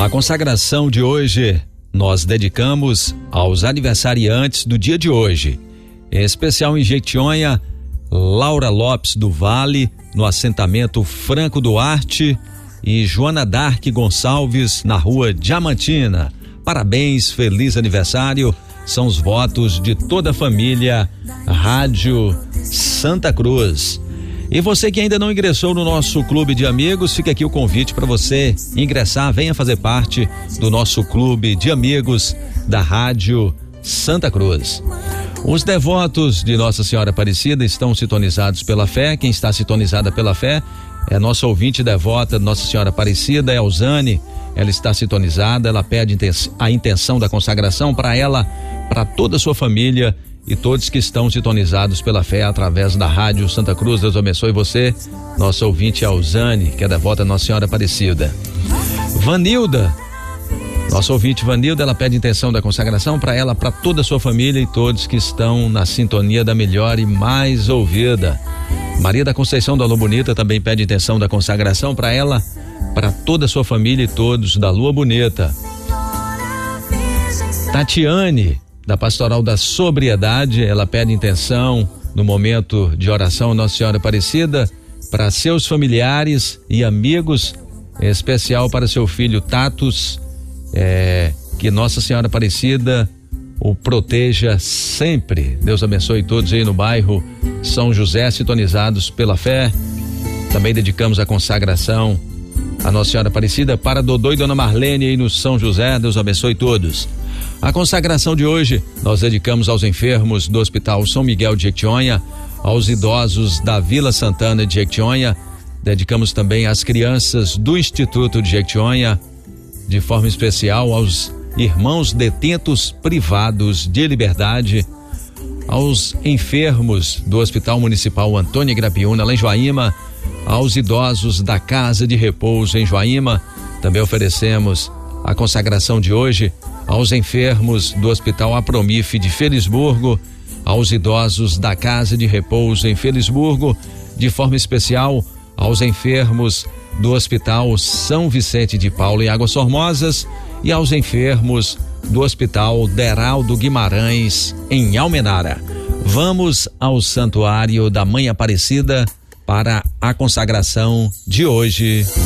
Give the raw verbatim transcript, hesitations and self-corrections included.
A consagração de hoje nós dedicamos aos aniversariantes do dia de hoje. Em especial em Jequitinhonha, Laura Lopes do Vale, no assentamento Franco Duarte, e Joana Dark Gonçalves, na rua Diamantina. Parabéns, feliz aniversário. São os votos de toda a família Rádio Santa Cruz. E você que ainda não ingressou no nosso clube de amigos, fica aqui o convite para você ingressar, venha fazer parte do nosso clube de amigos da Rádio Santa Cruz. Os devotos de Nossa Senhora Aparecida estão sintonizados pela fé. Quem está sintonizada pela fé é nossa ouvinte devota Nossa Senhora Aparecida, Elzane. Ela está sintonizada, ela pede a intenção da consagração para ela, para toda a sua família e todos que estão sintonizados pela fé através da Rádio Santa Cruz. Deus abençoe você, nossa ouvinte Elzane, que é devota Nossa Senhora Aparecida. Vanilda, nossa ouvinte Vanilda, ela pede intenção da consagração para ela, para toda a sua família e todos que estão na sintonia da melhor e mais ouvida. Maria da Conceição da Lua Bonita também pede intenção da consagração para ela, para toda a sua família e todos da Lua Bonita. Tatiane, da Pastoral da Sobriedade, ela pede intenção no momento de oração Nossa Senhora Aparecida para seus familiares e amigos, em especial para seu filho Tatus, é, que Nossa Senhora Aparecida o proteja sempre. Deus abençoe todos aí no bairro São José, sintonizados pela fé. Também dedicamos a consagração a Nossa Senhora Aparecida para Dodô e Dona Marlene aí no São José. Deus abençoe todos. A consagração de hoje nós dedicamos aos enfermos do Hospital São Miguel de Jequitinhonha, aos idosos da Vila Santana de Jequitinhonha. Dedicamos também às crianças do Instituto de Jequitinhonha, de forma especial aos irmãos detentos privados de liberdade, aos enfermos do Hospital Municipal Antônio Grapiúna, lá em Joaíma, aos idosos da Casa de Repouso em Joaíma. Também oferecemos a consagração de hoje aos enfermos do Hospital Apromif de Felisburgo, aos idosos da Casa de Repouso em Felisburgo, de forma especial aos enfermos do Hospital São Vicente de Paulo em Águas Formosas e aos enfermos do Hospital Deraldo Guimarães em Almenara. Vamos ao Santuário da Mãe Aparecida para a consagração de hoje.